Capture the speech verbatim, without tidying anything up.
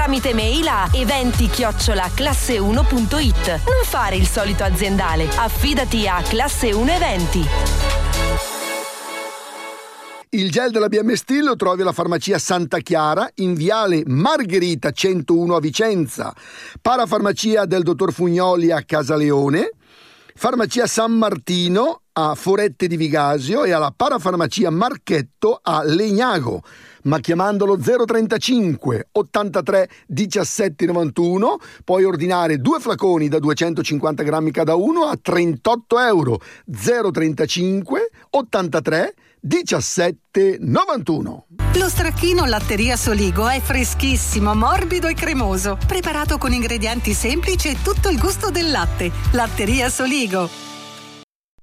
tramite mail a eventi chiocciola classe uno punto it. Non fare il solito aziendale, affidati a Classe uno Eventi. Il gel della B M Steel lo trovi alla farmacia Santa Chiara in viale Margherita centouno a Vicenza, parafarmacia del dottor Fugnoli a Casaleone, farmacia San Martino a Forette di Vigasio e alla parafarmacia Marchetto a Legnago. Ma chiamandolo zero trentacinque ottantatré diciassette novantuno puoi ordinare due flaconi da duecentocinquanta grammi cada uno a trentotto euro. Zero trentacinque ottantatré diciassette novantuno. Lo stracchino Latteria Soligo è freschissimo, morbido e cremoso, preparato con ingredienti semplici e tutto il gusto del latte. Latteria Soligo.